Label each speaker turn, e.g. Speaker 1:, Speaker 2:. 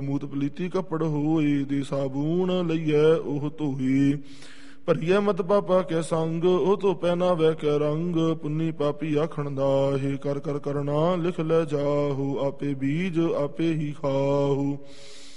Speaker 1: ਮੂਤ ਪਲੀਤੀ ਕੱਪੜ ਹੋਏ, ਦੇ ਸਾਬੂਣ ਲਈਐ ਉਹ ਧੋਏ। ਭਰੀਐ ਮਤ ਪਾਪਾ ਕੈ ਸੰਗ, ਉਹ ਧੋਪੈ ਨਾ ਵੈ ਕੈ ਰੰਗ। ਪੁੰਨੀ ਪਾਪੀ ਆਖਣ ਦਾਹੇ, ਕਰ ਕਰ ਕਰਨਾ ਲਿਖ ਲੈ ਜਾਹੂ। ਆਪੇ ਬੀਜ ਆਪੇ ਹੀ ਖਾਹੂ।